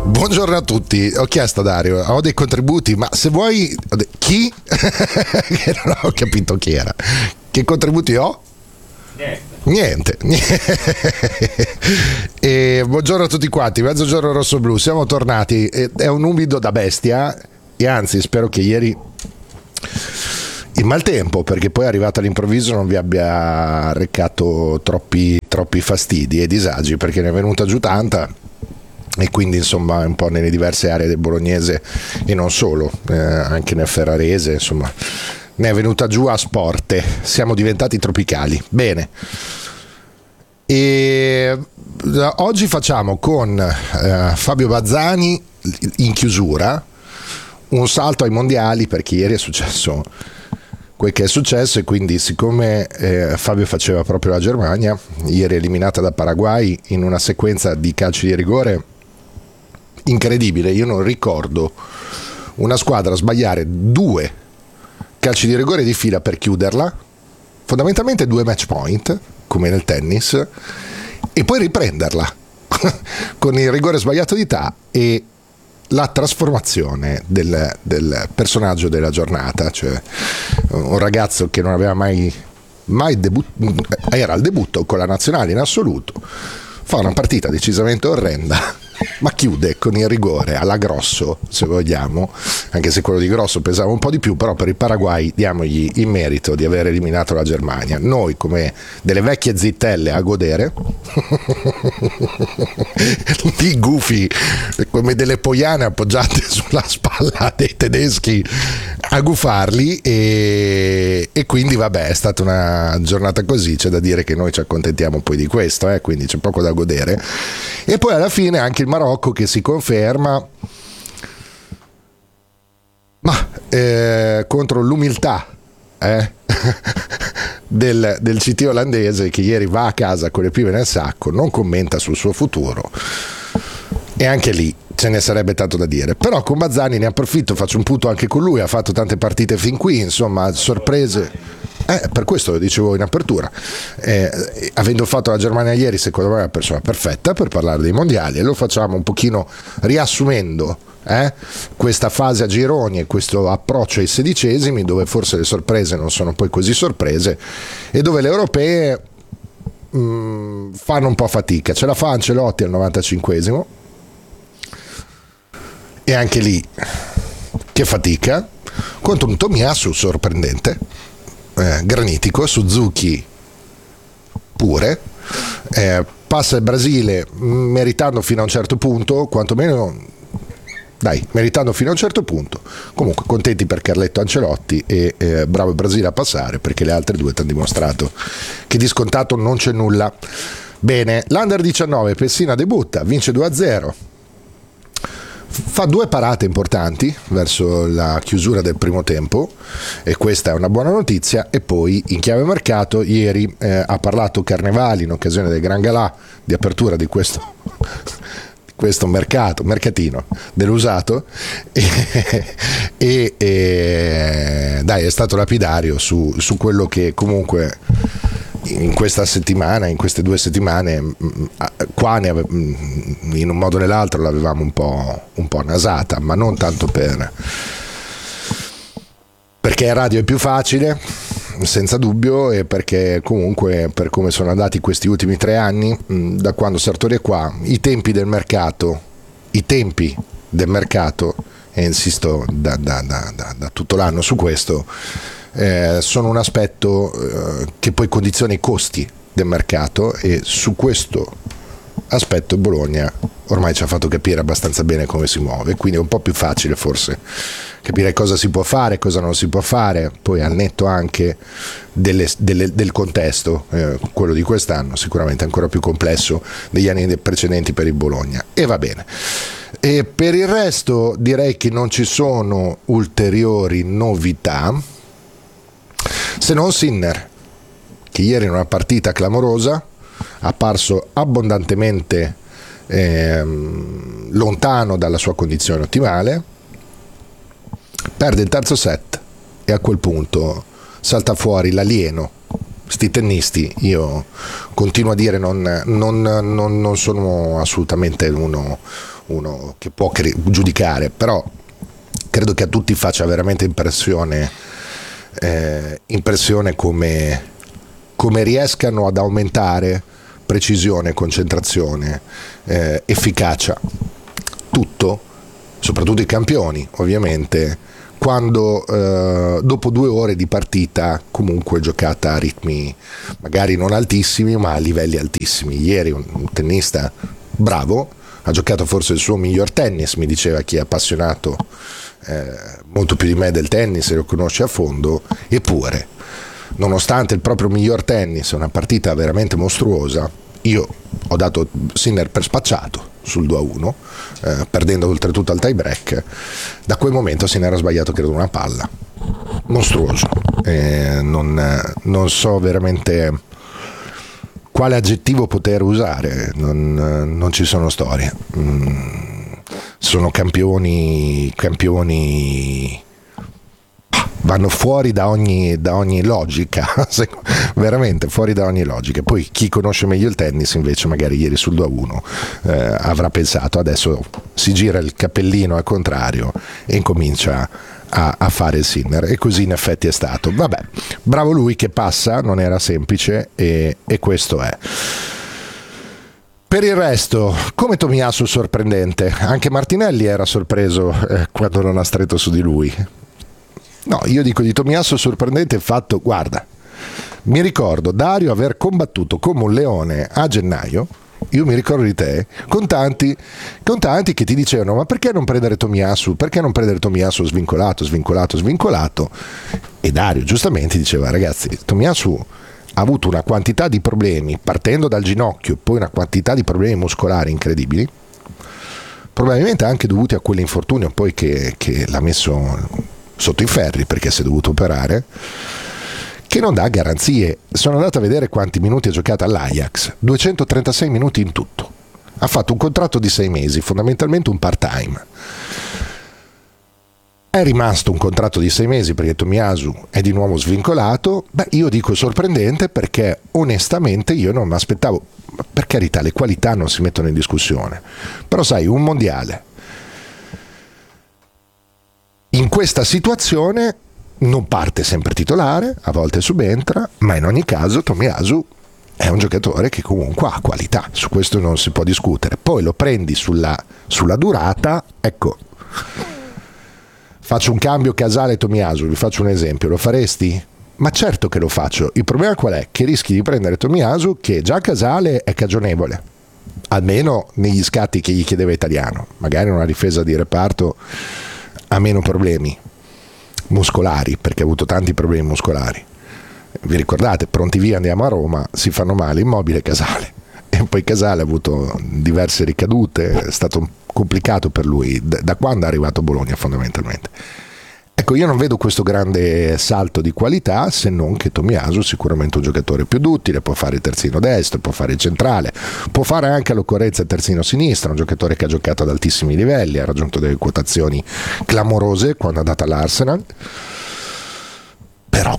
Buongiorno a tutti, ho chiesto a Dario, ho dei contributi, ma se vuoi... Chi? Che non ho capito chi era. Che contributi ho? Niente. E buongiorno a tutti quanti, Mezzogiorno Rosso Blu, siamo tornati, è un umido da bestia e anzi spero che ieri il maltempo, perché poi è arrivato all'improvviso, non vi abbia recato troppi fastidi e disagi, perché ne è venuta giù tanta e quindi insomma un po' nelle diverse aree del Bolognese e non solo, anche nel Ferrarese, insomma ne è venuta giù a sporte, siamo diventati tropicali. Bene, e oggi facciamo con Fabio Bazzani in chiusura un salto ai mondiali, perché ieri è successo quel che è successo e quindi siccome Fabio faceva proprio la Germania, ieri eliminata da Paraguay in una sequenza di calci di rigore incredibile, io non ricordo una squadra sbagliare 2 calci di rigore di fila per chiuderla, fondamentalmente 2 match point come nel tennis, e poi riprenderla con il rigore sbagliato di Ta e la trasformazione del personaggio della giornata, cioè un ragazzo che non aveva mai era al debutto con la nazionale in assoluto, fa una partita decisamente orrenda ma chiude con il rigore alla Grosso, se vogliamo, anche se quello di Grosso pesava un po' di più, però per il Paraguay diamogli il merito di aver eliminato la Germania. Noi come delle vecchie zittelle a godere di gufi come delle poiane appoggiate sulla spalla dei tedeschi a gufarli, e quindi vabbè, è stata una giornata così, c'è da dire che noi ci accontentiamo poi di questo, quindi c'è poco da godere. E poi alla fine anche il Marocco che si conferma, ma contro l'umiltà del CT olandese, che ieri va a casa con le pive nel sacco, non commenta sul suo futuro, e anche lì ce ne sarebbe tanto da dire. Però con Bazzani ne approfitto, faccio un punto anche con lui, ha fatto tante partite fin qui, insomma, sorprese. Per questo lo dicevo in apertura, avendo fatto la Germania ieri, secondo me è la persona perfetta per parlare dei mondiali, e lo facciamo un pochino riassumendo questa fase a gironi e questo approccio ai 16esimi, dove forse le sorprese non sono poi così sorprese e dove le europee fanno un po' fatica. Ce la fa Ancelotti al 95esimo e anche lì che fatica, contro un Tomiyasu sorprendente, granitico, Suzuki pure, passa il Brasile meritando fino a un certo punto, quantomeno meritando fino a un certo punto. Comunque contenti per Carletto Ancelotti e bravo il Brasile a passare, perché le altre 2 ti hanno dimostrato che di scontato non c'è nulla. Bene, l'Under 19 Pessina debutta, vince 2-0, fa 2 parate importanti verso la chiusura del primo tempo, e questa è una buona notizia. E poi in chiave mercato ieri ha parlato Carnevali in occasione del Gran Galà di apertura di questo mercatino dell'usato, e è stato lapidario su quello che comunque in questa settimana, in queste 2 settimane qua in un modo o nell'altro l'avevamo un po' nasata, ma non tanto perché radio è più facile, senza dubbio, e perché comunque per come sono andati questi ultimi 3 anni, da quando Sartori è qua, i tempi del mercato, e insisto da tutto l'anno su questo, sono un aspetto che poi condiziona i costi del mercato, e su questo aspetto Bologna ormai ci ha fatto capire abbastanza bene come si muove, quindi è un po' più facile forse capire cosa si può fare, cosa non si può fare, poi al netto anche del contesto, quello di quest'anno sicuramente ancora più complesso degli anni precedenti per il Bologna, e va bene. E per il resto direi che non ci sono ulteriori novità, se non Sinner, che ieri in una partita clamorosa apparso abbondantemente lontano dalla sua condizione ottimale, perde il terzo set e a quel punto salta fuori l'alieno sti tennisti, io continuo a dire non sono assolutamente uno che può giudicare, però credo che a tutti faccia veramente impressione come riescano ad aumentare precisione, concentrazione, efficacia, tutto, soprattutto i campioni ovviamente, quando dopo 2 ore di partita comunque giocata a ritmi magari non altissimi ma a livelli altissimi. Ieri un tennista bravo ha giocato forse il suo miglior tennis, mi diceva chi è appassionato molto più di me del tennis e lo conosce a fondo, eppure nonostante il proprio miglior tennis, una partita veramente mostruosa, io ho dato Sinner per spacciato sul 2-1, perdendo oltretutto al tie break. Da quel momento Sinner ha sbagliato credo una palla, mostruoso, non so veramente quale aggettivo poter usare, non ci sono storie, sono campioni vanno fuori da ogni logica, veramente fuori da ogni logica. Poi chi conosce meglio il tennis invece magari ieri sul 2-1 avrà pensato adesso si gira il cappellino al contrario e incomincia a fare il Sinner, e così in effetti è stato. Vabbè, bravo lui che passa, non era semplice e questo è. Per il resto, come Tomiyasu sorprendente, anche Martinelli era sorpreso quando non ha stretto su di lui. No, io dico di Tomiyasu sorprendente il fatto, guarda, mi ricordo Dario aver combattuto come un leone a gennaio, io mi ricordo di te, con tanti che ti dicevano ma perché non prendere Tomiyasu svincolato, e Dario giustamente diceva ragazzi, Tomiyasu ha avuto una quantità di problemi, partendo dal ginocchio, poi una quantità di problemi muscolari incredibili, probabilmente anche dovuti a quell'infortunio poi che l'ha messo sotto i ferri perché si è dovuto operare, che non dà garanzie. Sono andato a vedere quanti minuti ha giocato all'Ajax, 236 minuti in tutto, ha fatto un contratto di 6 mesi, fondamentalmente un part time. È rimasto un contratto di 6 mesi perché Tomiyasu è di nuovo svincolato. Beh, io dico sorprendente perché onestamente io non mi aspettavo, per carità le qualità non si mettono in discussione, però sai, un mondiale in questa situazione non parte sempre titolare, a volte subentra, ma in ogni caso Tomiyasu è un giocatore che comunque ha qualità, su questo non si può discutere. Poi lo prendi sulla durata, ecco, faccio un cambio Casale-Tomiyasu, vi faccio un esempio, lo faresti? Ma certo che lo faccio, il problema qual è? Che rischi di prendere Tomiyasu che già Casale è cagionevole, almeno negli scatti che gli chiedeva Italiano, magari una difesa di reparto ha meno problemi muscolari perché ha avuto tanti problemi muscolari. Vi ricordate, pronti via andiamo a Roma, si fanno male Immobile e Casale, e poi Casale ha avuto diverse ricadute, è stato complicato per lui da quando è arrivato a Bologna fondamentalmente. Ecco, io non vedo questo grande salto di qualità, se non che Tomiyasu è sicuramente un giocatore più duttile, può fare il terzino destro, può fare il centrale, può fare anche all'occorrenza il terzino sinistro, un giocatore che ha giocato ad altissimi livelli, ha raggiunto delle quotazioni clamorose quando è andato all'Arsenal. Però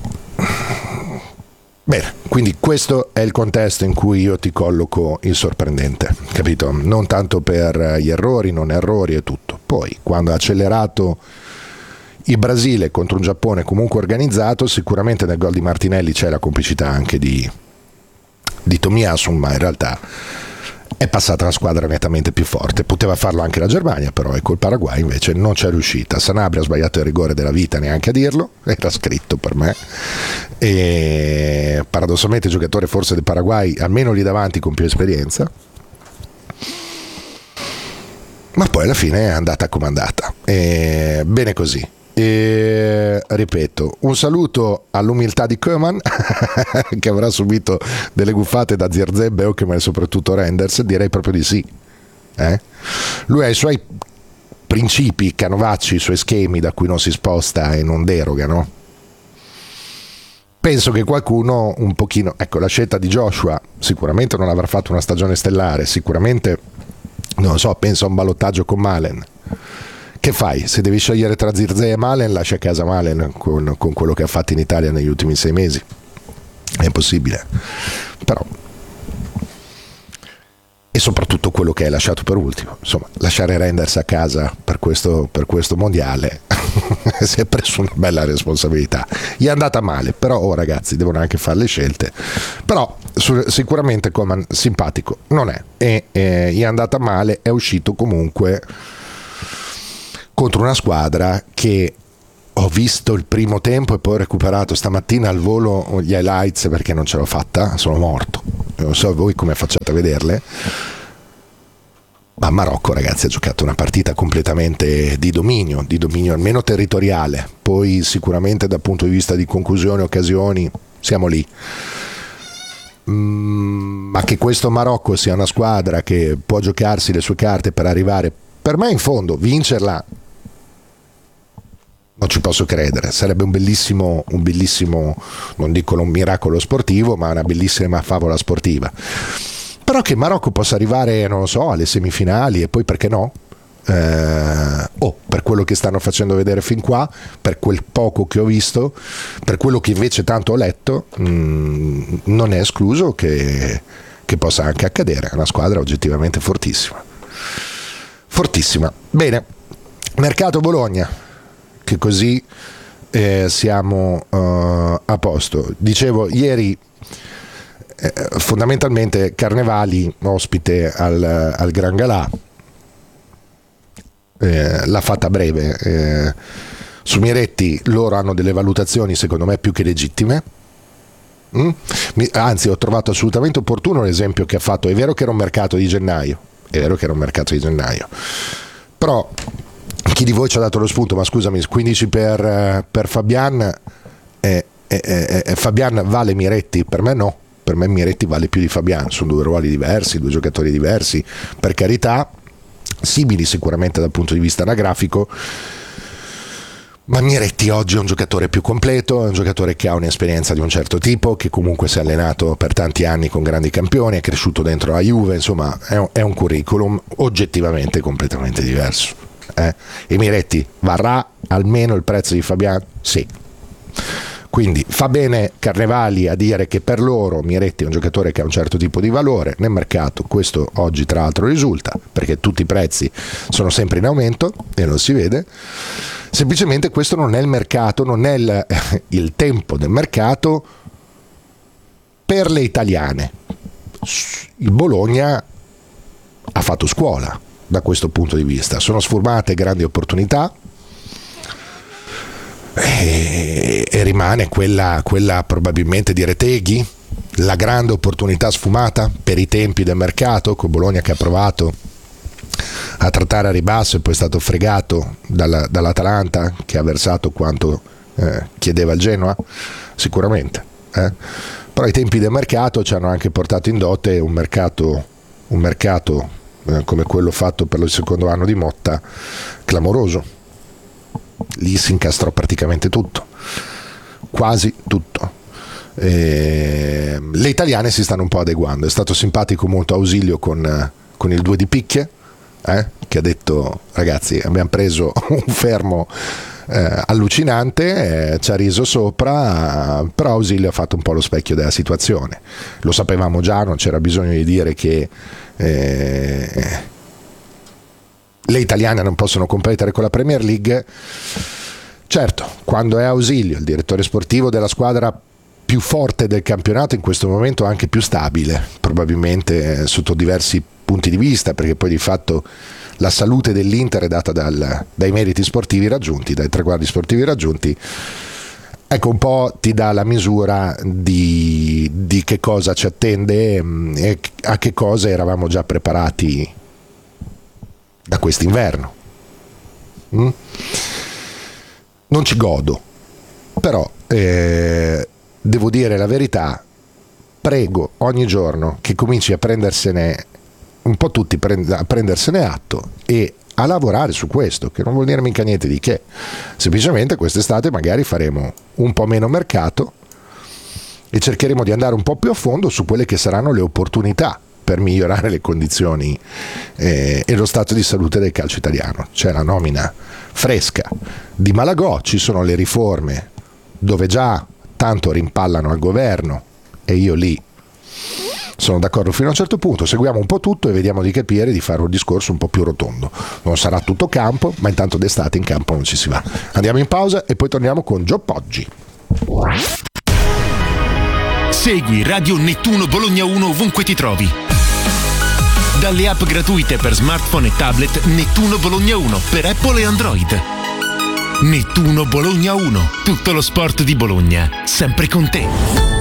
bene, quindi questo è il contesto in cui io ti colloco il sorprendente, capito? Non tanto per gli errori, non errori e tutto. Poi quando ha accelerato il Brasile contro un Giappone comunque organizzato, sicuramente nel gol di Martinelli c'è la complicità anche di Tomiyasu, ma in realtà è passata la squadra nettamente più forte. Poteva farlo anche la Germania, però ecco, il Paraguay invece non c'è riuscita. Sanabria ha sbagliato il rigore della vita, neanche a dirlo, era scritto per me, e paradossalmente il giocatore forse del Paraguay almeno lì davanti con più esperienza, ma poi alla fine è andata come è andata, e bene così. E ripeto, un saluto all'umiltà di Koeman che avrà subito delle guffate da Zirze, Beukem e soprattutto Renders, direi proprio di sì. Lui ha i suoi principi canovacci, i suoi schemi da cui non si sposta e non deroga, no? Penso che qualcuno un pochino, ecco, la scelta di Joshua sicuramente non avrà fatto una stagione stellare, sicuramente non lo so, penso a un ballottaggio con Malen. Che fai? Se devi scegliere tra Zirze e Malen, lascia a casa Malen con quello che ha fatto in Italia negli ultimi 6 mesi. è possibile, però, e soprattutto quello che hai lasciato per ultimo, insomma, lasciare Reinders a casa per questo mondiale si è preso una bella responsabilità. Gli è andata male, però ragazzi, devono anche fare le scelte, però sicuramente Coman simpatico non è, e gli è andata male, è uscito comunque contro una squadra che ho visto il primo tempo e poi ho recuperato stamattina al volo gli highlights perché non ce l'ho fatta, sono morto, non so voi come facciate a vederle, ma Marocco, ragazzi, ha giocato una partita completamente di dominio almeno territoriale, poi sicuramente dal punto di vista di conclusione, occasioni, siamo lì. Ma che questo Marocco sia una squadra che può giocarsi le sue carte per arrivare, per me in fondo, vincerla, non ci posso credere, sarebbe un bellissimo, non dico un miracolo sportivo, ma una bellissima favola sportiva. Però che il Marocco possa arrivare, non lo so, alle semifinali, e poi perché no? Per quello che stanno facendo vedere fin qua, per quel poco che ho visto, per quello che invece tanto ho letto, non è escluso che possa anche accadere. È una squadra oggettivamente fortissima. Bene, mercato Bologna, che così siamo a posto. Dicevo ieri, fondamentalmente Carnevali ospite al Gran Galà, l'ha fatta breve. Su Miretti loro hanno delle valutazioni secondo me più che legittime, anzi ho trovato assolutamente opportuno l'esempio che ha fatto. È vero che era un mercato di gennaio, però chi di voi ci ha dato lo spunto? Ma scusami, 15 per Fabian, Fabian vale Miretti? Per me no, per me Miretti vale più di Fabian, sono due ruoli diversi, due giocatori diversi, per carità, simili sicuramente dal punto di vista anagrafico, ma Miretti oggi è un giocatore più completo, è un giocatore che ha un'esperienza di un certo tipo, che comunque si è allenato per tanti anni con grandi campioni, è cresciuto dentro la Juve, insomma è un curriculum oggettivamente completamente diverso. E Miretti varrà almeno il prezzo di Fabian? Sì. Quindi fa bene Carnevali a dire che per loro Miretti è un giocatore che ha un certo tipo di valore nel mercato. Questo oggi tra l'altro risulta, perché tutti i prezzi sono sempre in aumento e non si vede. Semplicemente questo non è il mercato, non è il tempo del mercato per le italiane. Il Bologna ha fatto scuola da questo punto di vista, sono sfumate grandi opportunità e rimane quella probabilmente di Retegui, la grande opportunità sfumata per i tempi del mercato, con Bologna che ha provato a trattare a ribasso e poi è stato fregato dall'Atalanta che ha versato quanto chiedeva il Genoa, sicuramente, però i tempi del mercato ci hanno anche portato in dote un mercato come quello fatto per il secondo anno di Motta, clamoroso. Lì si incastrò praticamente tutto, quasi tutto. Le italiane si stanno un po' adeguando. È stato simpatico molto Ausilio con il 2 di picche, che ha detto: ragazzi, abbiamo preso un fermo allucinante, ci ha riso sopra, però Ausilio ha fatto un po' lo specchio della situazione. Lo sapevamo già, non c'era bisogno di dire che le italiane non possono competere con la Premier League. Certo, quando è Ausilio il direttore sportivo della squadra più forte del campionato, in questo momento anche più stabile, probabilmente sotto diversi punti di vista, perché poi di fatto la salute dell'Inter è data dai meriti sportivi raggiunti, dai traguardi sportivi raggiunti. Ecco, un po' ti dà la misura di che cosa ci attende e a che cosa eravamo già preparati da quest'inverno. Non ci godo, però devo dire la verità, prego ogni giorno che cominci a prendersene un po' tutti, a prendersene atto e a lavorare su questo, che non vuol dire mica niente di che, semplicemente quest'estate magari faremo un po' meno mercato e cercheremo di andare un po' più a fondo su quelle che saranno le opportunità per migliorare le condizioni e lo stato di salute del calcio italiano. C'è la nomina fresca di Malagò, ci sono le riforme dove già tanto rimpallano al governo e io lì sono d'accordo fino a un certo punto. Seguiamo un po' tutto e vediamo di capire di fare un discorso un po' più rotondo. Non sarà tutto campo, ma intanto d'estate in campo non ci si va. Andiamo in pausa e poi torniamo con Gio Poggi. Segui Radio Nettuno Bologna 1 ovunque ti trovi. Dalle app gratuite per smartphone e tablet Nettuno Bologna 1 per Apple e Android. Nettuno Bologna 1, tutto lo sport di Bologna, sempre con te.